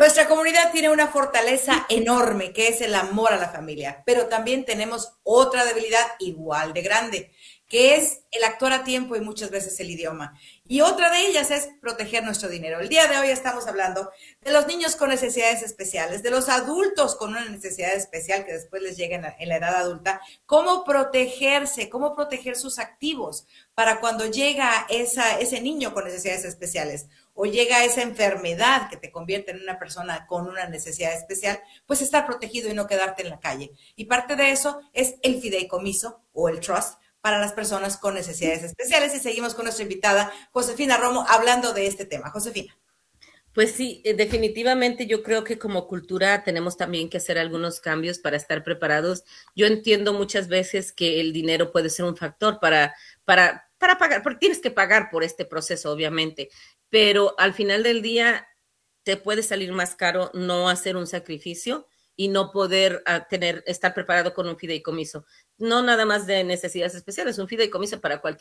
Nuestra comunidad tiene una fortaleza enorme, que es el amor a la familia, pero también tenemos otra debilidad igual de grande, que es el actuar a tiempo y muchas veces el idioma. Y otra de ellas es proteger nuestro dinero. El día de hoy estamos hablando de los niños con necesidades especiales, de los adultos con una necesidad especial que después les llega en la edad adulta, cómo protegerse, cómo proteger sus activos para cuando llega ese niño con necesidades especiales o llega esa enfermedad que te convierte en una persona con una necesidad especial, pues estar protegido y no quedarte en la calle. Y parte de eso es el fideicomiso o el trust para las personas con necesidades especiales. Y seguimos con nuestra invitada, Josefina Romo, hablando de este tema. Josefina. Pues sí, definitivamente yo creo que como cultura tenemos también que hacer algunos cambios para estar preparados. Yo entiendo muchas veces que el dinero puede ser un factor para pagar, porque tienes que pagar por este proceso, obviamente, pero al final del día te puede salir más caro no hacer un sacrificio y no poder estar preparado con un fideicomiso. No nada más de necesidades especiales, un fideicomiso para cualquier